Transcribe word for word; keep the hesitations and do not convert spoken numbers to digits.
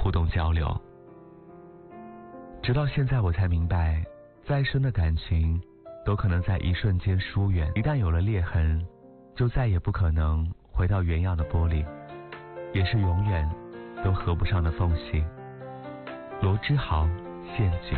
互动交流。直到现在我才明白，再深的感情都可能在一瞬间疏远，一旦有了裂痕，就再也不可能回到原样的玻璃，也是永远都合不上的缝隙。罗之豪，陷阱。